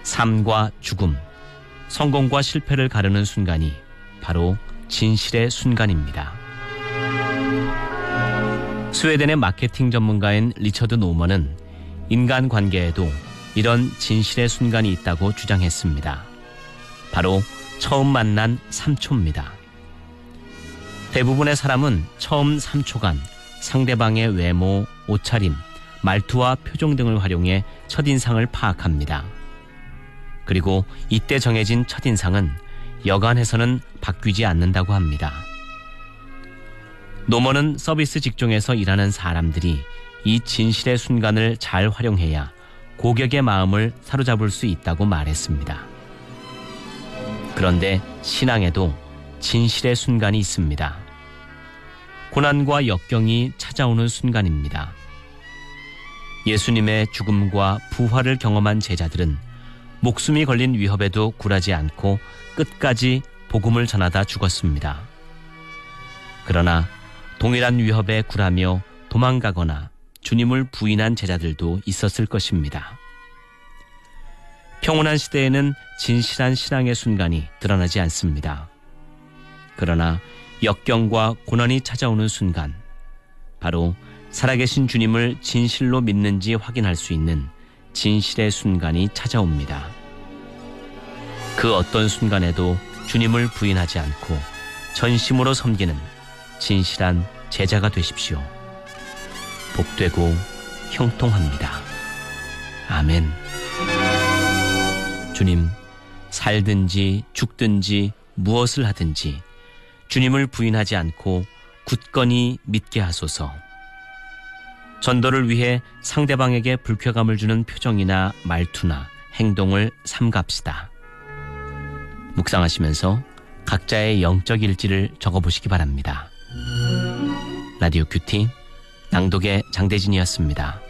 삶과 죽음, 성공과 실패를 가르는 순간이 바로 진실의 순간입니다. 스웨덴의 마케팅 전문가인 리처드 노먼은 인간관계에도 이런 진실의 순간이 있다고 주장했습니다. 바로 처음 만난 3초입니다. 대부분의 사람은 처음 3초간 상대방의 외모, 옷차림, 말투와 표정 등을 활용해 첫인상을 파악합니다. 그리고 이때 정해진 첫인상은 여간해서는 바뀌지 않는다고 합니다. 노먼은 서비스 직종에서 일하는 사람들이 이 진실의 순간을 잘 활용해야 고객의 마음을 사로잡을 수 있다고 말했습니다. 그런데 신앙에도 진실의 순간이 있습니다. 고난과 역경이 찾아오는 순간입니다. 예수님의 죽음과 부활을 경험한 제자들은 목숨이 걸린 위협에도 굴하지 않고 끝까지 복음을 전하다 죽었습니다. 그러나 동일한 위협에 굴하며 도망가거나 주님을 부인한 제자들도 있었을 것입니다. 평온한 시대에는 진실한 신앙의 순간이 드러나지 않습니다. 그러나 역경과 고난이 찾아오는 순간, 바로 살아계신 주님을 진실로 믿는지 확인할 수 있는 진실의 순간이 찾아옵니다. 그 어떤 순간에도 주님을 부인하지 않고 전심으로 섬기는 진실한 제자가 되십시오. 복되고 형통합니다. 아멘. 주님, 살든지 죽든지 무엇을 하든지 주님을 부인하지 않고 굳건히 믿게 하소서. 전도를 위해 상대방에게 불쾌감을 주는 표정이나 말투나 행동을 삼갑시다. 묵상하시면서 각자의 영적 일지를 적어보시기 바랍니다. 라디오 큐티 낭독의 장대진이었습니다.